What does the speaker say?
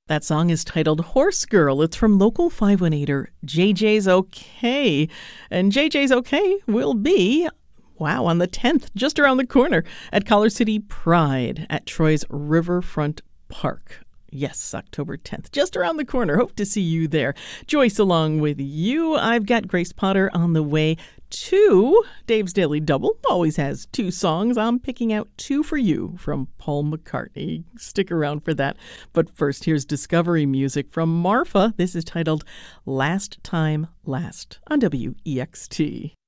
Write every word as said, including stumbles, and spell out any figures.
That song is titled Horse Girl. It's from local five one eighter J J's OK. And J J's OK will be, wow, on the tenth, just around the corner, at Collar City Pride at Troy's Riverfront Park. Yes, October tenth, just around the corner. Hope to see you there. Joyce along with you. I've got Grace Potter on the way to Dave's Daily Double. Always has two songs. I'm picking out two for you from Paul McCartney. Stick around for that. But first, here's Discovery music from Marfa. This is titled Last Time Last on W E X T.